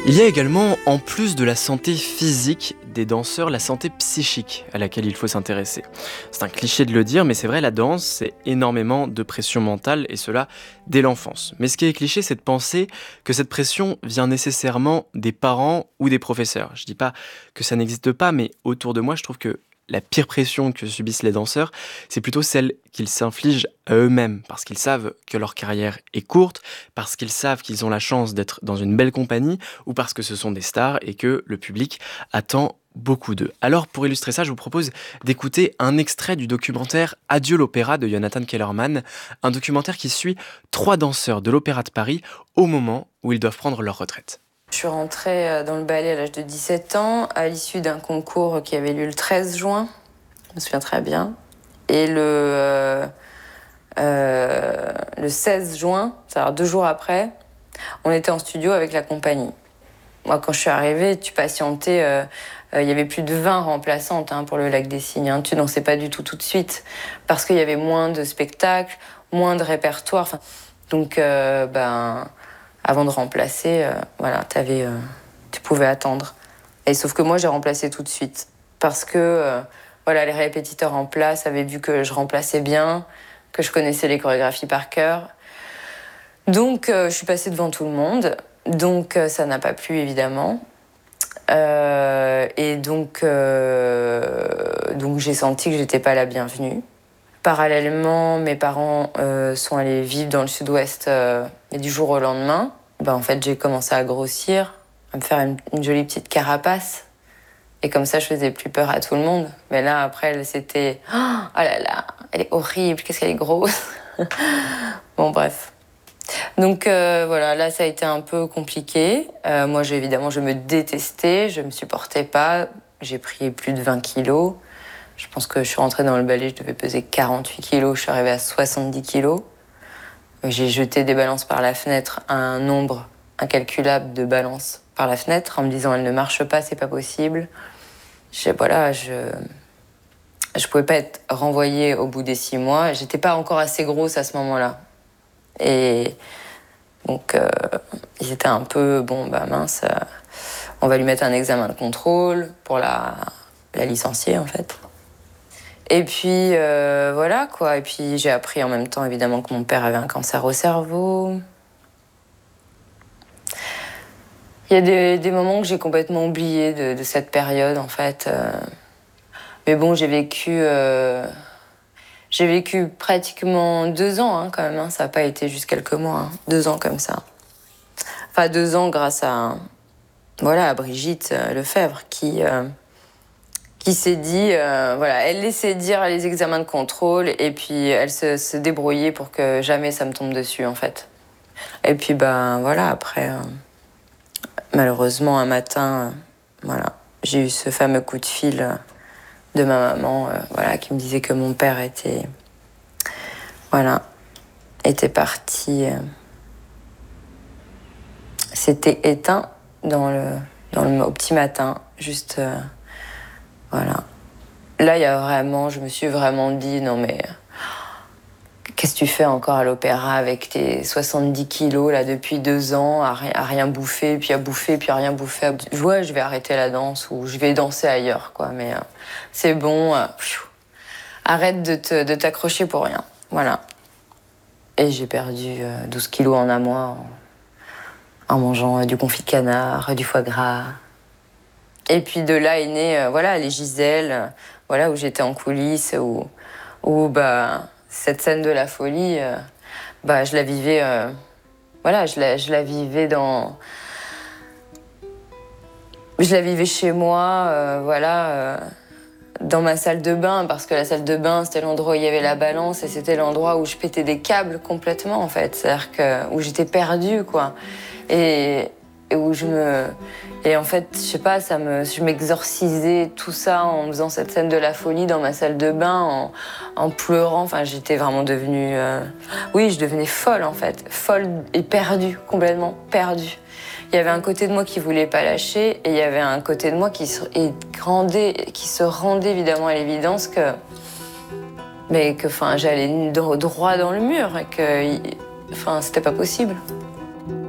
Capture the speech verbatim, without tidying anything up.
Il y a également, en plus de la santé physique des danseurs, la santé psychique à laquelle il faut s'intéresser. C'est un cliché de le dire, mais c'est vrai, la danse, c'est énormément de pression mentale, et cela dès l'enfance. Mais ce qui est cliché, c'est de penser que cette pression vient nécessairement des parents ou des professeurs. Je dis pas que ça n'existe pas, mais autour de moi, je trouve que la pire pression que subissent les danseurs, c'est plutôt celle qu'ils s'infligent à eux-mêmes, parce qu'ils savent que leur carrière est courte, parce qu'ils savent qu'ils ont la chance d'être dans une belle compagnie, ou parce que ce sont des stars et que le public attend beaucoup d'eux. Alors pour illustrer ça, je vous propose d'écouter un extrait du documentaire Adieu l'opéra de Jonathan Kellerman, un documentaire qui suit trois danseurs de l'Opéra de Paris au moment où ils doivent prendre leur retraite. Je suis rentrée dans le ballet à l'âge de dix-sept ans, à l'issue d'un concours qui avait lieu le treize juin, je me souviens très bien. Et le, euh, euh, le seize juin, c'est-à-dire deux jours après, on était en studio avec la compagnie. Moi, quand je suis arrivée, tu patientais, euh, euh, il y avait plus de vingt remplaçantes hein, pour le Lac des Cygnes. Hein. Tu dansais pas du tout tout de suite, parce qu'il y avait moins de spectacles, moins de répertoire. Donc, euh, ben... avant de remplacer, euh, voilà, t'avais, euh, tu pouvais attendre. Et sauf que moi, j'ai remplacé tout de suite. Parce que euh, voilà, les répétiteurs en place avaient vu que je remplaçais bien, que je connaissais les chorégraphies par cœur. Donc, euh, je suis passée devant tout le monde. Donc, euh, ça n'a pas plu, évidemment. Euh, et donc, euh, donc, j'ai senti que j'étais pas la bienvenue. Parallèlement, mes parents euh, sont allés vivre dans le sud-ouest euh, et du jour au lendemain, ben, en fait, j'ai commencé à grossir, à me faire une, une jolie petite carapace. Et comme ça, je faisais plus peur à tout le monde. Mais là, après, c'était « Oh là là, elle est horrible, qu'est-ce qu'elle est grosse !» Bon, bref. Donc euh, voilà, là, ça a été un peu compliqué. Euh, moi, j'ai, évidemment, je me détestais, je me supportais pas. J'ai pris plus de vingt kilos. Je pense que je suis rentrée dans le ballet, je devais peser quarante-huit kilos, je suis arrivée à soixante-dix kilos. J'ai jeté des balances par la fenêtre, un nombre incalculable de balances par la fenêtre, en me disant « elle ne marche pas, c'est pas possible ». Je, voilà, je je pouvais pas être renvoyée au bout des six mois. J'étais pas encore assez grosse à ce moment-là. Et donc, euh, ils étaient un peu, bon, bah mince, euh, on va lui mettre un examen de contrôle pour la, la licencier, en fait. Et puis, euh, voilà, quoi. Et puis, j'ai appris en même temps, évidemment, que mon père avait un cancer au cerveau. Il y a des, des moments que j'ai complètement oublié de, de cette période, en fait. Euh... Mais bon, j'ai vécu... Euh... J'ai vécu pratiquement deux ans, hein, quand même. Hein. Ça n'a pas été juste quelques mois. Hein. Deux ans comme ça. Enfin, deux ans grâce à... Voilà, à Brigitte Lefebvre, qui... Euh... qui s'est dit, euh, voilà, elle laissait dire les examens de contrôle et puis elle se, se débrouillait pour que jamais ça me tombe dessus, en fait. Et puis, ben, voilà, après, euh, malheureusement, un matin, euh, voilà, j'ai eu ce fameux coup de fil euh, de ma maman, euh, voilà, qui me disait que mon père était, voilà, était parti, euh, s'était éteint dans le, dans le, au petit matin, juste... Euh, Voilà. Là, il y a vraiment, je me suis vraiment dit, non mais, qu'est-ce que tu fais encore à l'opéra avec tes soixante-dix kilos, là, depuis deux ans, à rien, à rien bouffer, puis à bouffer, puis à rien bouffer. À... Ouais, je vais arrêter la danse, ou je vais danser ailleurs, quoi, mais euh, c'est bon, euh, arrête de, te, de t'accrocher pour rien. Voilà. Et j'ai perdu euh, douze kilos en un mois, en, en mangeant euh, du confit de canard, du foie gras. Et puis de là est née, euh, voilà, les Giselles, euh, voilà, où j'étais en coulisses, où, où bah, cette scène de la folie, euh, bah, je la vivais, euh, voilà, je la, je la vivais dans... Je la vivais chez moi, euh, voilà, euh, dans ma salle de bain, parce que la salle de bain, c'était l'endroit où il y avait la balance, et c'était l'endroit où je pétais des câbles complètement, en fait. C'est-à-dire que, où j'étais perdue, quoi. Et... et où je me... Et en fait, je sais pas, ça me... je m'exorcisais tout ça en faisant cette scène de la folie dans ma salle de bain, en, en pleurant. Enfin, j'étais vraiment devenue... Euh... Oui, je devenais folle, en fait. Folle et perdue, complètement perdue. Il y avait un côté de moi qui voulait pas lâcher, et il y avait un côté de moi qui se, et rendait, qui se rendait évidemment à l'évidence que... Mais que, enfin, j'allais droit dans le mur, et que... Enfin, c'était pas possible.